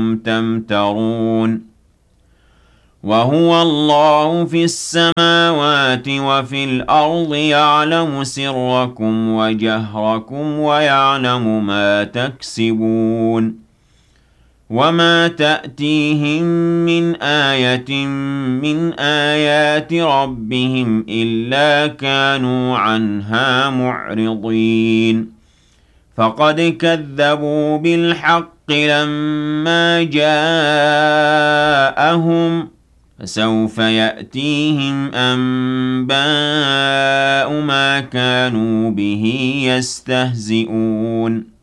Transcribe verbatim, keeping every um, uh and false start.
وأنتم تمترون وهو الله في السماوات وفي الأرض يعلم سركم وجهركم ويعلم ما تكسبون وما تأتيهم من آية من آيات ربهم إلا كانوا عنها معرضين فقد كذبوا بالحق لما جاءهم فسوف يأتيهم أنباء ما كانوا به يستهزئون